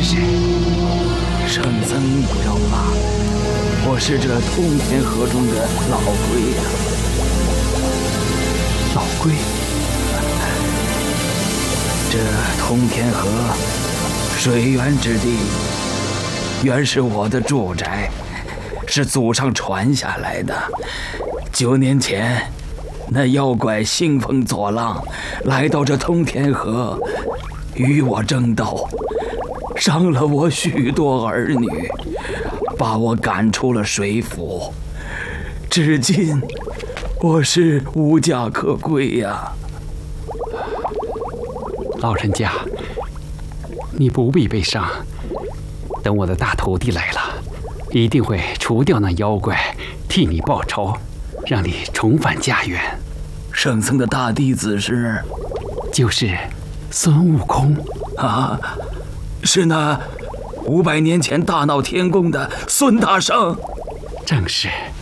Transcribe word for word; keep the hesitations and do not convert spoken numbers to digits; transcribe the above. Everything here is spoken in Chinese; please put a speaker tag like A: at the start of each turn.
A: 是。
B: 圣僧不要怕，我是这通天河中的老龟呀、
A: 啊。老龟，
B: 这通天河水源之地，原是我的住宅，是祖上传下来的。九年前，那妖怪兴风作浪，来到这通天河，与我争斗，伤了我许多儿女，把我赶出了水府。至今，我是无家可归呀。
A: 老人家，你不必悲伤，等我的大徒弟来了，一定会除掉那妖怪，替你报仇，让你重返家园。
B: 圣僧的大弟子是？
A: 就是孙悟空
B: 啊，是那五百年前大闹天宫的孙大圣。
A: 正是。